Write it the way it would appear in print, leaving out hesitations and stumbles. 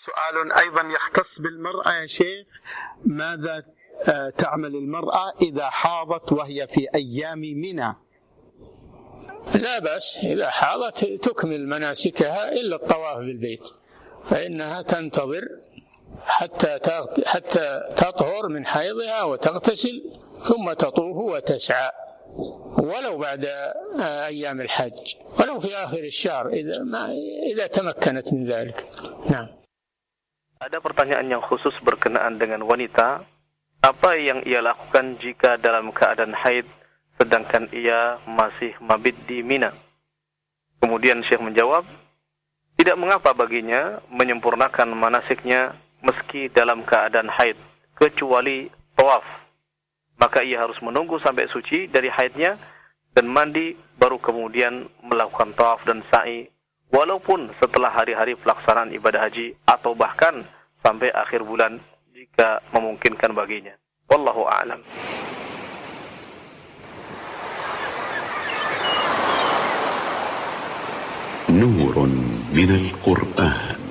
سؤال أيضا يختص بالمرأة يا شيخ، ماذا تعمل المرأة إذا حاضت وهي في أيام منى؟ لا بأس، إذا حاضت تكمل مناسكها إلا الطواف بالبيت، فإنها تنتظر حتى تطهر من حيضها وتغتسل ثم تطوف وتسعى، ولو بعد أيام الحج، ولو في آخر الشهر إذا تمكنت من ذلك. نعم. Ada pertanyaan yang khusus berkenaan dengan wanita, apa yang ia lakukan jika dalam keadaan haid sedangkan ia masih mabit di Mina? Kemudian Syekh menjawab, tidak mengapa baginya menyempurnakan manasiknya meski dalam keadaan haid, kecuali tawaf. Maka ia harus menunggu sampai suci dari haidnya dan mandi, baru kemudian melakukan tawaf dan sa'i, walaupun setelah hari-hari pelaksanaan ibadah haji atau bahkan sampai akhir bulan jika memungkinkan baginya. Wallahu a'lam. نور من القرآن